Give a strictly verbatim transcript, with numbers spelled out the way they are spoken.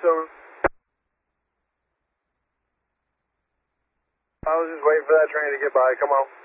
soon. I was just waiting for that train to get by. Come on.